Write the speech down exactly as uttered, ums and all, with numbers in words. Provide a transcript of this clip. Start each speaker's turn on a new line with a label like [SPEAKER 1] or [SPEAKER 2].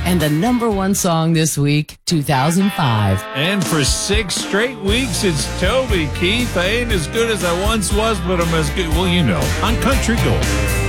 [SPEAKER 1] And the number one song this week, two thousand five.
[SPEAKER 2] And for six straight weeks, it's Toby Keith. I ain't as good as I once was, but I'm as good. Well, you know, on Country Gold.